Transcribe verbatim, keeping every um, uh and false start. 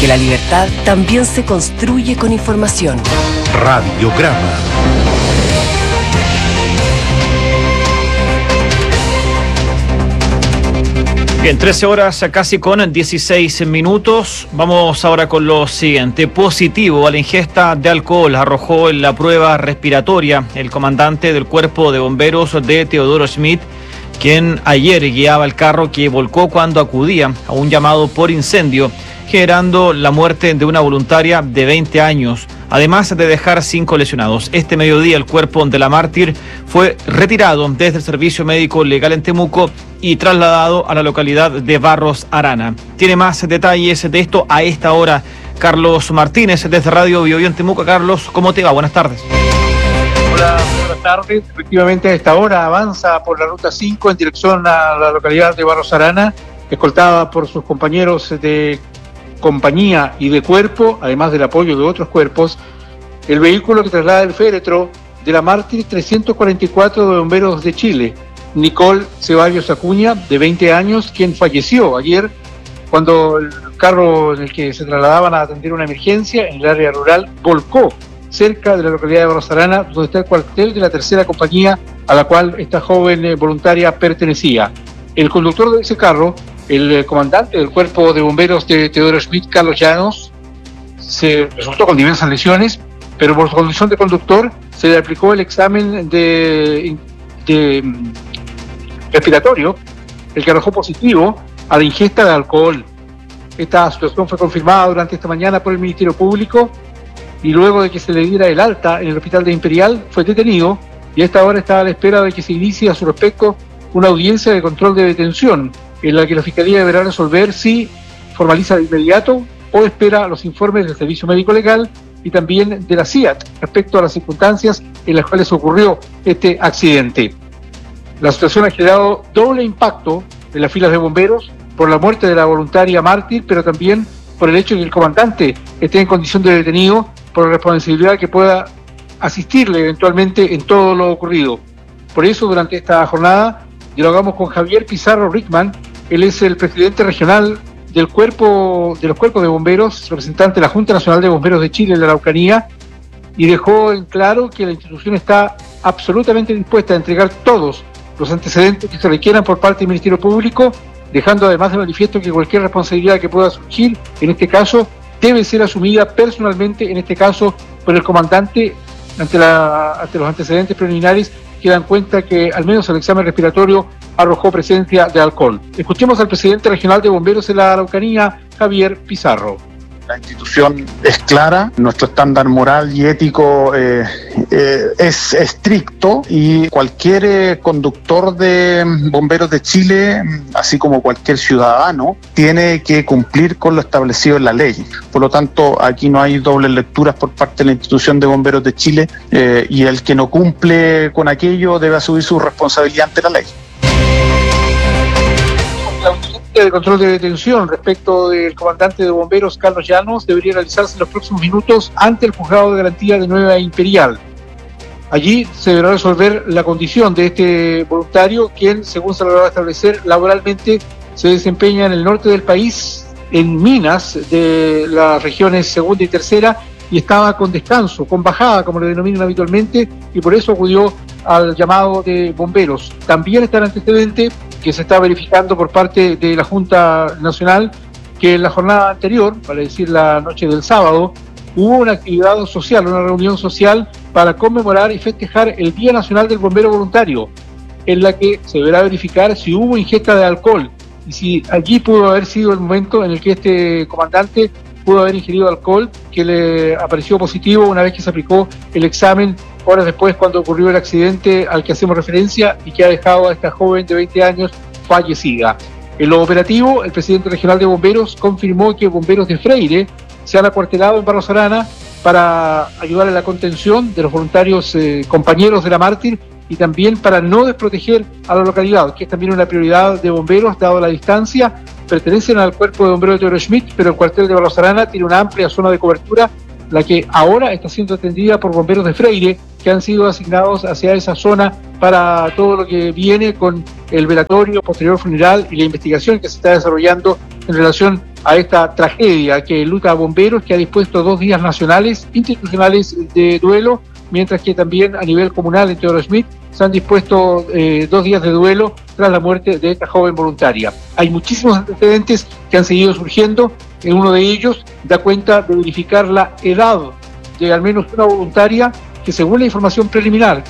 la libertad también se construye con información. Radiograma. Bien, trece horas casi con dieciséis minutos. Vamos ahora con lo siguiente. Positivo a la ingesta de alcohol arrojó en la prueba respiratoria el comandante del Cuerpo de Bomberos de Teodoro Schmidt, quien ayer guiaba el carro que volcó cuando acudía a un llamado por incendio, generando la muerte de una voluntaria de veinte años, además de dejar cinco lesionados. Este mediodía el cuerpo de la mártir fue retirado desde el Servicio Médico Legal en Temuco y trasladado a la localidad de Barros Arana. Tiene más detalles de esto a esta hora Carlos Martínez desde Radio Biobío en Temuco. Carlos, ¿cómo te va? Buenas tardes. Hola, buenas tardes. Efectivamente, a esta hora avanza por la ruta cinco en dirección a la localidad de Barros Arana, escoltada por sus compañeros de compañía y de cuerpo, además del apoyo de otros cuerpos, el vehículo que traslada el féretro de la mártir trescientos cuarenta y cuatro de Bomberos de Chile, Nicole Ceballos Acuña, de veinte años, quien falleció ayer cuando el carro en el que se trasladaban a atender una emergencia en el área rural volcó cerca de la localidad de Barros Arana, donde está el cuartel de la tercera compañía a la cual esta joven eh, voluntaria pertenecía. El conductor de ese carro, el comandante del Cuerpo de Bomberos de Teodoro Schmidt, Carlos Llanos, se resultó con diversas lesiones, pero por su condición de conductor se le aplicó el examen de, de respiratorio, el que arrojó positivo a la ingesta de alcohol. Esta situación fue confirmada durante esta mañana por el Ministerio Público y luego de que se le diera el alta en el hospital de Imperial fue detenido y a esta hora está a la espera de que se inicie a su respecto una audiencia de control de detención en la que la Fiscalía deberá resolver si formaliza de inmediato o espera los informes del Servicio Médico Legal y también de la C I A T respecto a las circunstancias en las cuales ocurrió este accidente. La situación ha generado doble impacto en las filas de bomberos por la muerte de la voluntaria mártir, pero también por el hecho de que el comandante esté en condición de detenido por la responsabilidad que pueda asistirle eventualmente en todo lo ocurrido. Por eso, durante esta jornada, dialogamos con Javier Pizarro Rickman. Él es el presidente regional del cuerpo de los cuerpos de bomberos, representante de la Junta Nacional de Bomberos de Chile en la Araucanía, y dejó en claro que la institución está absolutamente dispuesta a entregar todos los antecedentes que se requieran por parte del Ministerio Público, dejando además de manifiesto que cualquier responsabilidad que pueda surgir, en este caso, debe ser asumida personalmente, en este caso, por el comandante, ante, la, ante los antecedentes preliminares que dan cuenta que al menos el examen respiratorio arrojó presencia de alcohol. Escuchemos al presidente regional de bomberos de la Araucanía, Javier Pizarro. La institución es clara, nuestro estándar moral y ético eh, eh, es estricto y cualquier eh, conductor de bomberos de Chile, así como cualquier ciudadano, tiene que cumplir con lo establecido en la ley. Por lo tanto, aquí no hay dobles lecturas por parte de la institución de bomberos de Chile eh, y el que no cumple con aquello debe asumir su responsabilidad ante la ley. La audiencia de control de detención respecto del comandante de bomberos Carlos Llanos debería realizarse en los próximos minutos ante el juzgado de garantía de Nueva Imperial. Allí se deberá resolver la condición de este voluntario, quien, según se logró establecer, laboralmente se desempeña en el norte del país, en minas de las regiones segunda y tercera, y estaba con descanso, con bajada, como le denominan habitualmente, y por eso acudió al llamado de bomberos. También está el antecedente que se está verificando por parte de la Junta Nacional, que en la jornada anterior, vale decir la noche del sábado, hubo una actividad social, una reunión social para conmemorar y festejar el Día Nacional del Bombero Voluntario, en la que se deberá verificar si hubo ingesta de alcohol y si allí pudo haber sido el momento en el que este comandante pudo haber ingerido alcohol, que le apareció positivo una vez que se aplicó el examen horas después cuando ocurrió el accidente al que hacemos referencia y que ha dejado a esta joven de veinte años fallecida. En lo operativo, el presidente regional de bomberos confirmó que bomberos de Freire se han acuartelado en Barros Arana para ayudar en la contención de los voluntarios eh, compañeros de la mártir y también para no desproteger a la localidad, que es también una prioridad de bomberos dado la distancia. Pertenecen al cuerpo de bomberos de Teodoro Schmidt, pero el cuartel de Barros Arana tiene una amplia zona de cobertura, la que ahora está siendo atendida por bomberos de Freire, que que han sido asignados hacia esa zona para todo lo que viene con el velatorio, posterior funeral y la investigación que se está desarrollando en relación a esta tragedia que luta a bomberos, que ha dispuesto dos días nacionales, institucionales de duelo, mientras que también a nivel comunal en Teodoro Schmidt se han dispuesto eh, dos días de duelo tras la muerte de esta joven voluntaria. Hay muchísimos antecedentes que han seguido surgiendo. En uno de ellos da cuenta de verificar la edad de al menos una voluntaria que, según la información preliminar